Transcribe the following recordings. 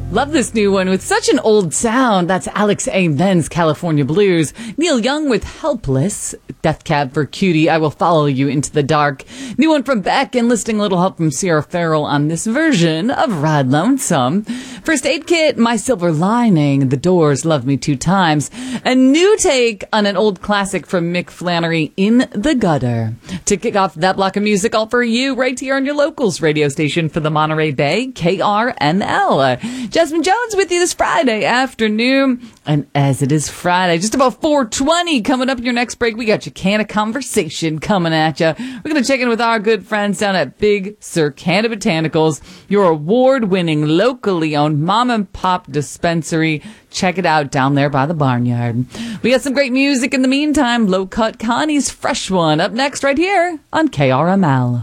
Love this new one with such an old sound. That's Alex Amen's California Blues. Neil Young with Helpless. Death Cab for Cutie, I Will Follow You Into the Dark. New one from Beck, enlisting a little help from Sierra Farrell on this version of Ride Lonesome. First Aid Kit, My Silver Lining, The Doors, Love Me Two Times. A new take on an old classic from Mick Flannery, In the Gutter. To kick off that block of music, all for you right here on your locals radio station for the Monterey Bay, KRNL. Jasmine Jones with you this Friday afternoon. And as it is Friday, just about 4:20 coming up in your next break, we got your can of conversation coming at you. We're going to check in with our good friends down at Big Sur Canada Botanicals, your award-winning, locally owned mom-and-pop dispensary. Check it out down there by the barnyard. We got some great music in the meantime. Low Cut Connie's Fresh One up next right here on KRML.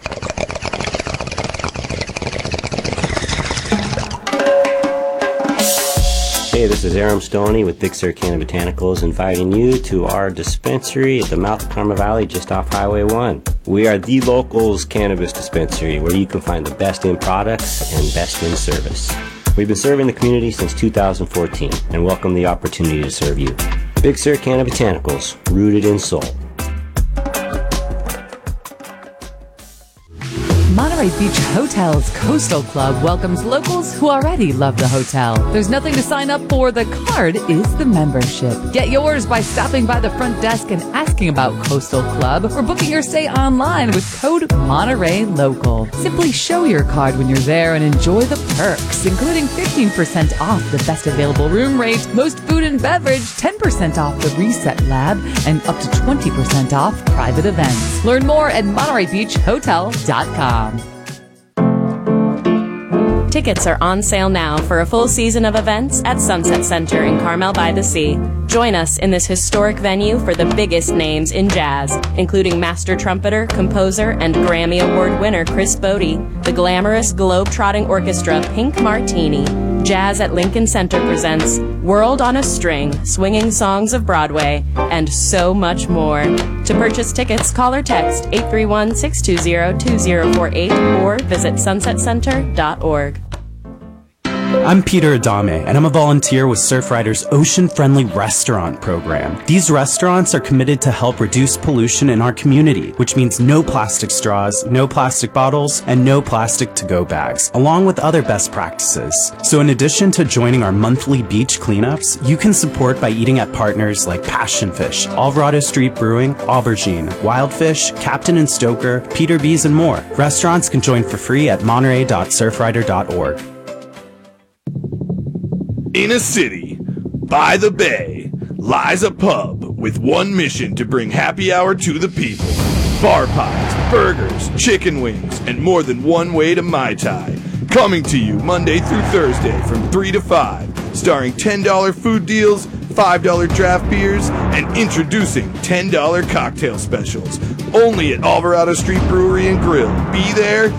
Hey, this is Aram Stoney with Big Sur Canada Botanicals, inviting you to our dispensary at the mouth of Karma Valley just off Highway 1. We are the locals cannabis dispensary where you can find the best in products and best in service. We've been serving the community since 2014 and welcome the opportunity to serve you. Big Sur Canada Botanicals, rooted in soul. Monterey Beach Hotel's Coastal Club welcomes locals who already love the hotel. There's nothing to sign up for. The card is the membership. Get yours by stopping by the front desk and asking about Coastal Club or booking your stay online with code Monterey Local. Simply show your card when you're there and enjoy the perks, including 15% off the best available room rate, most food and beverage, 10% off the Reset Lab, and up to 20% off private events. Learn more at MontereyBeachHotel.com. Tickets are on sale now for a full season of events at Sunset Center in Carmel by the Sea. Join us in this historic venue for the biggest names in jazz, including master trumpeter, composer, and Grammy Award winner Chris Bodie, the glamorous globe-trotting orchestra Pink Martini. Jazz at Lincoln Center presents World on a String, Swinging Songs of Broadway, and so much more. To purchase tickets, call or text 831-620-2048 or visit sunsetcenter.org. I'm Peter Adame, and I'm a volunteer with Surfrider's Ocean-Friendly Restaurant program. These restaurants are committed to help reduce pollution in our community, which means no plastic straws, no plastic bottles, and no plastic to-go bags, along with other best practices. So in addition to joining our monthly beach cleanups, you can support by eating at partners like Passion Fish, Alvarado Street Brewing, Aubergine, Wildfish, Captain and Stoker, Peter B's, and more. Restaurants can join for free at monterey.surfrider.org. In a city, by the bay, lies a pub with one mission to bring happy hour to the people. Bar pies, burgers, chicken wings, and more than one way to Mai Tai. Coming to you Monday through Thursday from 3 to 5, starring $10 food deals, $5 draft beers, and introducing $10 cocktail specials. Only at Alvarado Street Brewery and Grill. Be there